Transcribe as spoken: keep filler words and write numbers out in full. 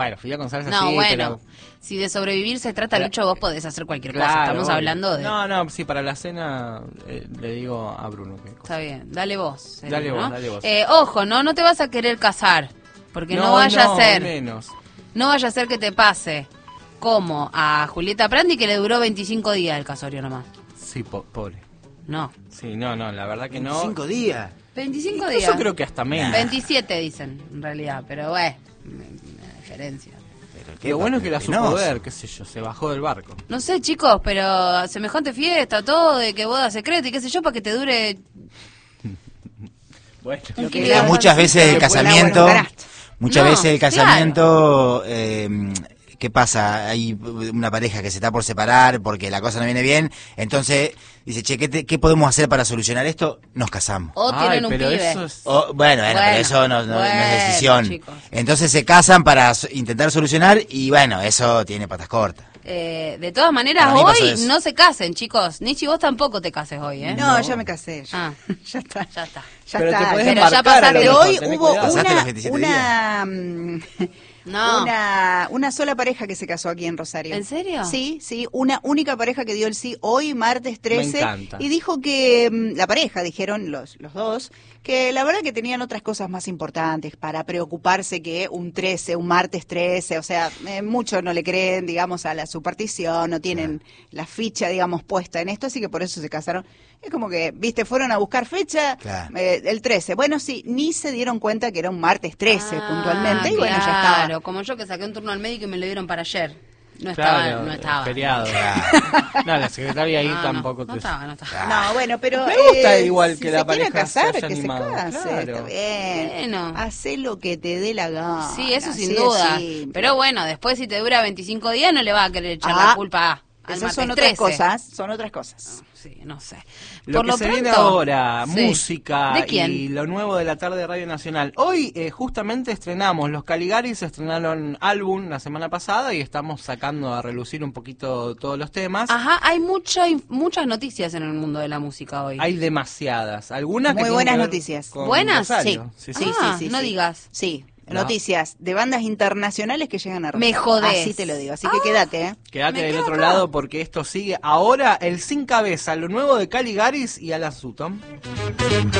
Bueno, fideo con salsa No, sí, bueno, pero... si de sobrevivir se trata, Pero- Lucho, vos podés hacer cualquier Claro, cosa. Estamos obvio. hablando de... No, no, sí, para la cena eh, le digo a Bruno que Está bien, dale vos. sería, Dale vos, ¿no? dale vos. Eh, ojo, no, no te vas a querer casar, porque no, no vaya no, a ser, menos. no vaya a ser que te pase como a Julieta Prandi, que le duró veinticinco días el casorio nomás. Sí, po pobre. No. Sí, no, no, la verdad que no. Cinco días. veinticinco Incluso días. creo que hasta menos. veintisiete dicen, en realidad, pero bueno, una diferencia. Pero qué Lo bueno es que la supo penoso. ver, qué sé yo, se bajó del barco. No sé, chicos, pero semejante fiesta, todo, de que boda secreta y qué sé yo, para que te dure... Bueno, Lo Que que- muchas veces el Después casamiento, la guardaste. muchas No, veces el claro. casamiento, eh, ¿qué pasa? Hay una pareja que se está por separar porque la cosa no viene bien, entonces dice, che, ¿qué, te- qué podemos hacer para solucionar esto? Nos casamos. O Ay, tienen un pero pibe. eso es... O, bueno, bueno, Bueno, pero eso no, no- no bueno, es decisión. chicos. Entonces se casan para so- intentar solucionar y bueno, eso tiene patas cortas. Eh, de todas maneras, Para mí pasó hoy eso. no se casen, chicos. Nichi, vos tampoco te cases hoy, ¿eh? No, ya me casé. Ya, Ah, ya está. ya está. Ya Pero te está. podés Pero ya embarcar pasaste. a lo Pero mejor, hoy tené hubo cuidado. Pasaste una, los veintisiete una, mm, No. una, una sola pareja que se casó aquí en Rosario. ¿En serio? Sí, sí, una única pareja que dio el sí hoy, martes trece. Me encanta. Y dijo que, mm, la pareja, dijeron los, los dos, que la verdad que tenían otras cosas más importantes para preocuparse que un trece, un martes trece. O sea, eh, muchos no le creen, digamos, a la superstición, no tienen la ficha, digamos, puesta en esto, así que por eso se casaron. Es como que, viste, fueron a buscar fecha, Claro. eh, el trece. Bueno, sí, ni se dieron cuenta que era un martes trece Ah, puntualmente, y bueno, ya estaba. Claro, como yo que saqué un turno al médico y me lo dieron para ayer. No Claro, estaba, no estaba. feriado. Claro. No, la secretaria ahí No, no, tampoco no te... estaba, no estaba. No, bueno, pero Me gusta eh, igual si que se la quiere pareja se casar, haya que animado, se case, claro. está bien. Bueno. Hacé lo que te dé la gana. Sí, eso sin así de duda. simple. Pero bueno, después si te dura veinticinco días no le va a querer echar Ah, la culpa a, al esas martes son otras trece. cosas, son otras cosas. Sí, no sé. Lo Por que lo se pronto, viene ahora, sí. música ¿De quién? y lo nuevo de la tarde de Radio Nacional. Hoy eh, justamente estrenamos, los Caligaris estrenaron álbum la semana pasada y estamos sacando a relucir un poquito todos los temas. Ajá, hay mucha, inf- muchas noticias en el mundo de la música hoy. Hay demasiadas, algunas que Muy tienen buenas que ver noticias. con ¿Buenas? Rosario. Sí, Sí, sí, sí. Ah, sí, sí, no sí. digas. Sí, No. noticias de bandas internacionales que llegan a Rosario. Me jodés. Así te lo digo, así que Ah. quédate, ¿eh? Quédate Me del quedo otro acá. lado porque esto sigue ahora el Sin Cabeza, lo nuevo de Caligaris y Alan Sutton.